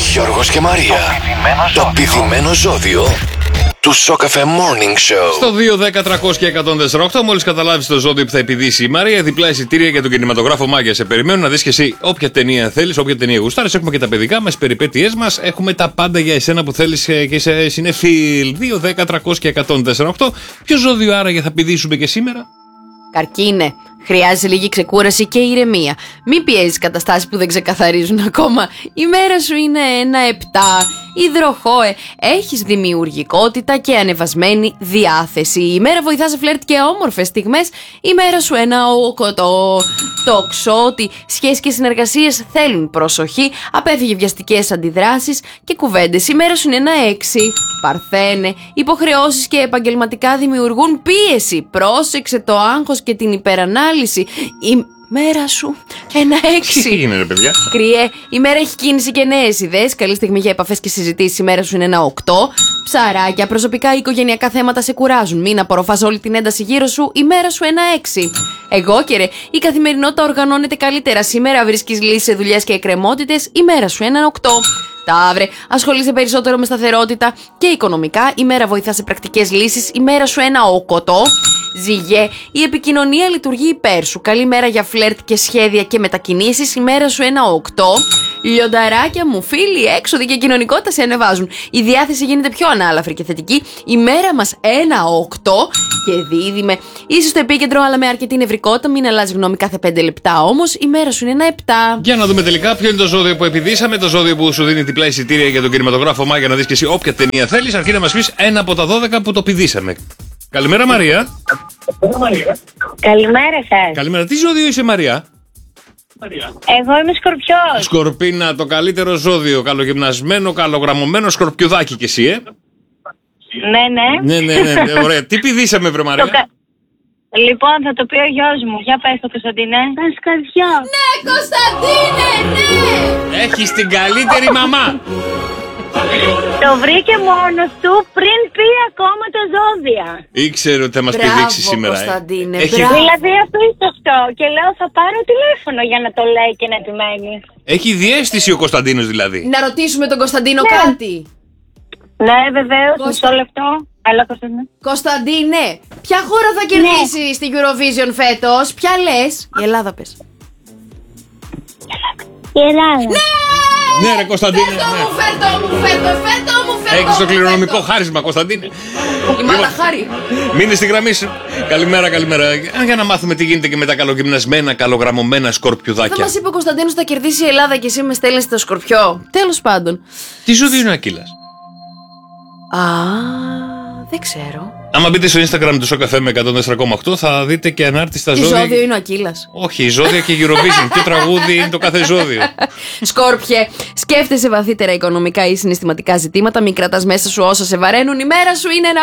Γιώργος και Μαρία. Το πηδημένο ζώδιο του Σοκαφέ Morning Show. Στο 2-10-300-1048, μόλις καταλάβεις το ζώδιο που θα επιδύσει η Μαρία, διπλά εισιτήρια για τον κινηματογράφο Μάγια. Σε περιμένουν να δεις και εσύ όποια ταινία θέλεις, όποια ταινία γουστάρεις. Έχουμε και τα παιδικά μας, περιπέτειές μας. Έχουμε τα πάντα για εσένα που θέλεις και είσαι συνεφίλ. 2-10-300-1048. Ποιο ζώδιο άραγε θα επιδύσουμε και σήμερα? Καρκίνε. Χρειάζεσαι λίγη ξεκούραση και ηρεμία. Μην πιέζεις καταστάσεις που δεν ξεκαθαρίζουν ακόμα. Η μέρα σου είναι ένα 7. Υδροχόε. Έχεις δημιουργικότητα και ανεβασμένη διάθεση. Η μέρα βοηθά σε φλερτ και όμορφες στιγμές. Η μέρα σου ένα 8. Τοξότη. Σχέσεις και συνεργασίες θέλουν προσοχή. Απέφυγε βιαστικές αντιδράσεις και κουβέντες. Η μέρα σου είναι ένα 6. Παρθένε. Υποχρεώσεις και επαγγελματικά δημιουργούν πίεση. Πρόσεξε το άγχος και την υπερανάλυση. Η μέρα σου ένα 6. Τι γίνεται, παιδιά? Κριέ, η μέρα έχει κίνηση και νέες ιδέες. Καλή στιγμή για επαφές και συζητήσεις. Η μέρα σου είναι ένα 8. Ψαράκια, προσωπικά ή οικογενειακά θέματα σε κουράζουν. Μην απορροφάς όλη την ένταση γύρω σου. Η μέρα σου ένα 6. Εγώ και ρε, η καθημερινότητα οργανώνεται καλύτερα. Σήμερα βρίσκεις λύσεις σε δουλειές και εκκρεμότητες. Η μέρα σου ένα 8. Ταύρε, ασχολείσαι περισσότερο με σταθερότητα και οικονομικά. Η μέρα βοηθά σε πρακτικές λύσεις. Η μέρα σου ένα 8. Ζυγέ, η επικοινωνία λειτουργεί υπέρ σου. Καλή μέρα για φλερτ και σχέδια και μετακινήσεις. Η μέρα σου ένα 8. Λιονταράκια μου, φίλοι, έξοδοι και κοινωνικότητα σε ανεβάζουν. Η διάθεση γίνεται πιο ανάλαφρη και θετική. Η μέρα μας ένα 8. Και δίδυμε, είσαι στο επίκεντρο αλλά με αρκετή νευρικότητα. Μην αλλάζει γνώμη κάθε 5 λεπτά όμως. Η μέρα σου είναι ένα 7. Για να δούμε τελικά ποιο είναι το ζώδιο που επιδύσαμε. Το ζώδιο που σου δίνει διπλά εισιτήρια για τον κινηματογράφο Μάγια να δεις και εσύ όποια ταινία θέλεις, αρκεί να μας πεις ένα από τα 12 που το πηδήσαμε. Καλημέρα, Μαρία. Καλημέρα σας. Καλημέρα. Τι ζώδιο είσαι, Μαρία? Εγώ είμαι Σκορπιός. Σκορπίνα, το καλύτερο ζώδιο. Καλογυμνασμένο, καλογραμμωμένο σκορπιουδάκι κι εσύ, Ναι. Ναι, ωραία. Τι πηδήσαμε, βρε Μαρία? Λοιπόν, θα το πει ο γιος μου. Για πες το, Κωνσταντίνε. Τα σκαρφιά. Ναι, Κωνσταντίνε, ναι! Έχεις την καλύτερη μαμά. Το βρήκε μόνος του πριν πει ακόμα τα ζώδια. Ήξερε ότι θα μας πηδήξει σήμερα. Κωνσταντίνε, Δηλαδή αυτό είναι αυτό. Και λέω θα πάρω τηλέφωνο για να το λέει και να επιμένει. Έχει διαίσθηση ο Κωνσταντίνος δηλαδή. Να ρωτήσουμε τον Κωνσταντίνο κάτι. Ναι, βεβαίως, μισό λεπτό. Έλα, Κωνσταντίνε. Κωνσταντίνε, ποια χώρα θα κερδίσει στη Eurovision φέτος? Ποια λες? Η Ελλάδα πες. Η Ελλάδα. Ναι, ρε Κωνσταντίνε. Φέτο μου. Έχεις το κληρονομικό χάρισμα, Κωνσταντίνε. Η μάνα χάρη. Μείνε στη γραμμή σου. Καλημέρα. Για να μάθουμε τι γίνεται και με τα καλογυμνασμένα, καλογραμμωμένα σκορπιουδάκια. Θα μας είπε ο Κωνσταντίνος θα κερδίσει η Ελλάδα και εσύ με στέλνεις το σκορπιό. Τέλος πάντων. Τι ζώδιο είναι ο Ακύλας? Δεν ξέρω. Άμα μπείτε στο Instagram του Σοκαφέ με 104,8 θα δείτε και ανάρτηση στα Τι ζώδια. ζώδιο είναι ο Ακύλας? Όχι, ζώδια και Eurovision. Ποιο τραγούδι είναι το κάθε ζώδιο? Σκόρπιε, σκέφτεσαι βαθύτερα οικονομικά ή συναισθηματικά ζητήματα. Μην κρατάς μέσα σου όσα σε βαραίνουν. Η μέρα σου είναι ένα